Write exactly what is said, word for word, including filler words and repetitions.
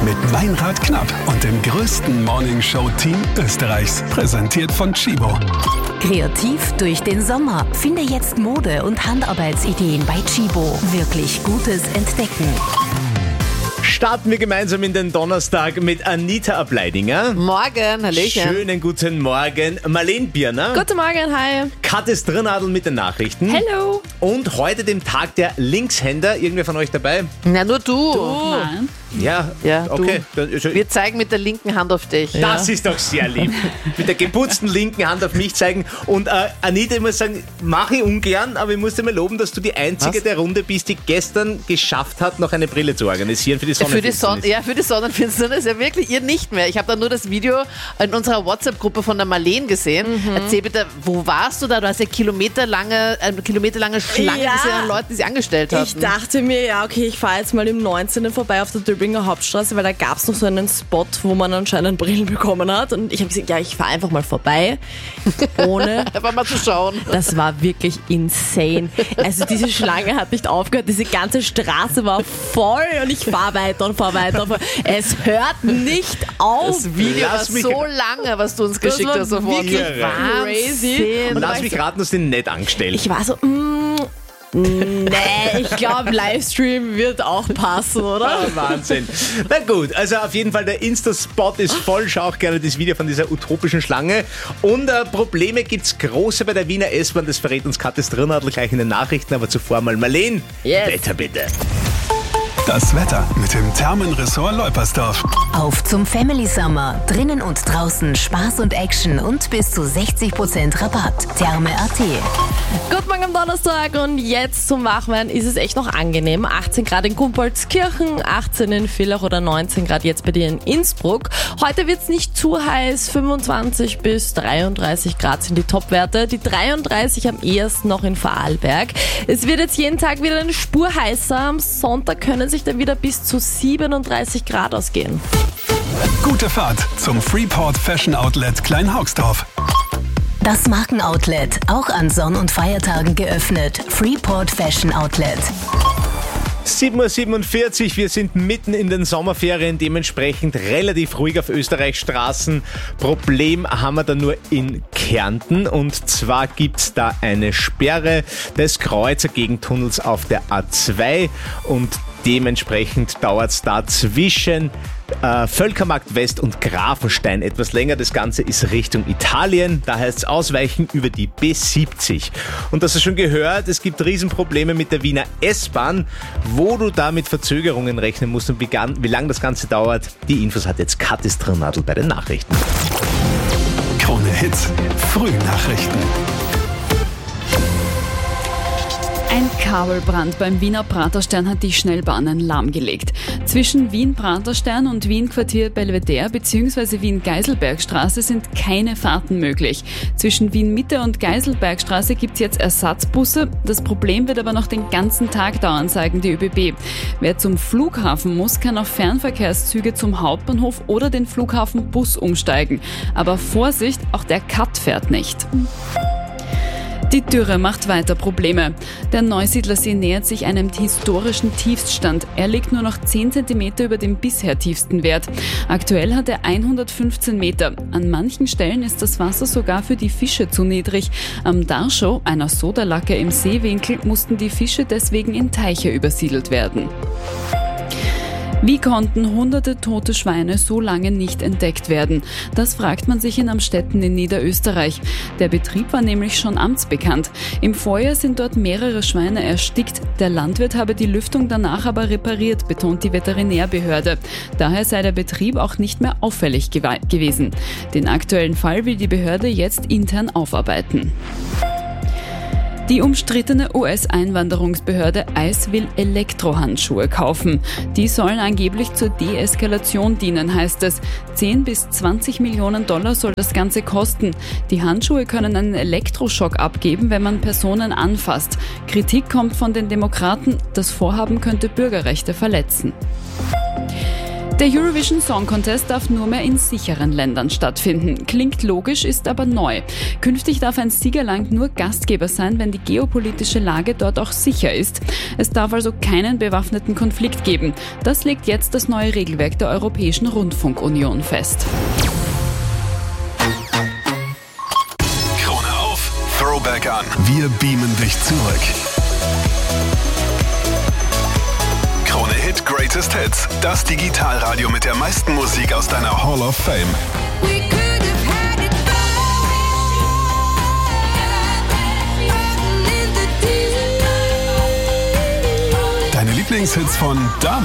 mit Meinrad Knapp und dem größten Morningshow-Team Österreichs. Präsentiert von Tchibo. Kreativ durch den Sommer. Finde jetzt Mode- und Handarbeitsideen bei Tchibo. Wirklich Gutes entdecken. Starten wir gemeinsam in den Donnerstag mit Anita Ableidinger. Morgen, hallöchen. Schönen guten Morgen. Marlene Birner. Guten Morgen, hi. Kathis Drinadl mit den Nachrichten. Hello. Und heute dem Tag der Linkshänder. Irgendwer von euch dabei? Na, nur du. Du. Nein. Ja, Ja, okay. du. Dann- Wir zeigen mit der linken Hand auf dich. Das ist doch sehr lieb. Mit der geputzten linken Hand auf mich zeigen. Und äh, Anita, ich muss sagen, mache ich ungern, aber ich muss dir mal loben, dass du die Einzige Was? der Runde bist, die gestern geschafft hat, noch eine Brille zu organisieren für die Für die, Son Sonnenfinsternis. ja, für die Sonnenfinsternis, ja wirklich, ihr nicht mehr. Ich habe da nur das Video in unserer WhatsApp-Gruppe von der Marlene gesehen. Erzähl bitte, wo warst du da? Du hast ja kilometerlange, eine kilometerlange Schlange Ja. gesehen an Leuten, die sie angestellt haben. Ich dachte mir, ja, okay, ich fahre jetzt mal im neunzehnten vorbei auf der Döblinger Hauptstraße, weil da gab es noch so einen Spot, wo man anscheinend Brillen bekommen hat. Und ich habe gesagt, ja, ich fahre einfach mal vorbei, ohne... Einfach mal zu schauen. Das war wirklich insane. Also diese Schlange hat nicht aufgehört, diese ganze Straße war voll und ich fahre weiter und fahre weiter. Und fahr. Es hört nicht auf. Das Video Lass war mich- so lange, was du uns Das geschickt war hast. Sofort. wirklich Wahnsinn. crazy. Und Und lass war mich ich raten, du hast den nett angestellt. Ich war so, mm, nee, ich glaube, Livestream wird auch passen, oder? Ah, Wahnsinn. Na gut, also auf jeden Fall der Insta-Spot ist voll. Schau auch gerne das Video von dieser utopischen Schlange. Und äh, Probleme gibt's große bei der Wiener S-Bahn. Das verrät uns Kathis Drinadl gleich in den Nachrichten. Aber zuvor mal Marlene. Yes. Wetter bitte. Das Wetter mit dem Thermenressort Leupersdorf. Auf zum Family Summer. Drinnen und draußen Spaß und Action und bis zu sechzig Prozent Rabatt. Therme Punkt at. Guten Morgen am Donnerstag und jetzt zum Wachwerden ist es echt noch angenehm. achtzehn Grad in Gumpoldskirchen, achtzehn in Villach oder neunzehn Grad jetzt bei dir in Innsbruck. Heute wird es nicht zu heiß, fünfundzwanzig bis dreiunddreißig Grad sind die Topwerte. Die dreiunddreißig am ehesten noch in Vorarlberg. Es wird jetzt jeden Tag wieder eine Spur heißer. Am Sonntag können sich dann wieder bis zu siebenunddreißig Grad ausgehen. Gute Fahrt zum Freeport Fashion Outlet Kleinhaugsdorf. Das Markenoutlet. Auch an Sonn- und Feiertagen geöffnet. Freeport Fashion Outlet. sieben Uhr siebenundvierzig, wir sind mitten in den Sommerferien, dementsprechend relativ ruhig auf Österreichs Straßen. Problem haben wir da nur in Kärnten und zwar gibt's da eine Sperre des Kreuzer Gegentunnels auf der A zwei und dementsprechend dauert's da zwischen äh, Völkermarkt West und Grafenstein etwas länger. Das Ganze ist Richtung Italien, da heißt es ausweichen über die B siebzig. Und das hast du schon gehört, es gibt Riesenprobleme mit der Wiener S-Bahn, wo du da mit Verzögerungen rechnen musst und wie, gan- wie lange das Ganze dauert. Die Infos hat jetzt Kathis Drinadl bei den Nachrichten. Krone Hits, Frühnachrichten. Ein Kabelbrand beim Wiener Praterstern hat die Schnellbahnen lahmgelegt. Zwischen Wien-Praterstern und Wien-Quartier Belvedere bzw. Wien-Geiselbergstraße sind keine Fahrten möglich. Zwischen Wien-Mitte und Geiselbergstraße gibt es jetzt Ersatzbusse. Das Problem wird aber noch den ganzen Tag dauern, sagen die ÖBB. Wer zum Flughafen muss, kann auf Fernverkehrszüge zum Hauptbahnhof oder den Flughafenbus umsteigen. Aber Vorsicht, auch der Cut fährt nicht. Die Dürre macht weiter Probleme. Der Neusiedlersee nähert sich einem historischen Tiefststand. Er liegt nur noch zehn Zentimeter über dem bisher tiefsten Wert. Aktuell hat er hundertfünfzehn Meter. An manchen Stellen ist das Wasser sogar für die Fische zu niedrig. Am Darschow, einer Sodalacke im Seewinkel, mussten die Fische deswegen in Teiche übersiedelt werden. Wie konnten hunderte tote Schweine so lange nicht entdeckt werden? Das fragt man sich in Amstetten in Niederösterreich. Der Betrieb war nämlich schon amtsbekannt. Im Vorjahr sind dort mehrere Schweine erstickt. Der Landwirt habe die Lüftung danach aber repariert, betont die Veterinärbehörde. Daher sei der Betrieb auch nicht mehr auffällig gewa- gewesen. Den aktuellen Fall will die Behörde jetzt intern aufarbeiten. Die umstrittene U S-Einwanderungsbehörde I C E will Elektrohandschuhe kaufen. Die sollen angeblich zur Deeskalation dienen, heißt es. zehn bis zwanzig Millionen Dollar soll das Ganze kosten. Die Handschuhe können einen Elektroschock abgeben, wenn man Personen anfasst. Kritik kommt von den Demokraten, das Vorhaben könnte Bürgerrechte verletzen. Der Eurovision Song Contest darf nur mehr in sicheren Ländern stattfinden. Klingt logisch, ist aber neu. Künftig darf ein Siegerland nur Gastgeber sein, wenn die geopolitische Lage dort auch sicher ist. Es darf also keinen bewaffneten Konflikt geben. Das legt jetzt das neue Regelwerk der Europäischen Rundfunkunion fest. Krone auf, Throwback an. Wir beamen dich zurück. Krone Hit Greatest Hits. Das Digitalradio mit der meisten Musik aus deiner Hall of Fame. Deine Lieblingshits von damals.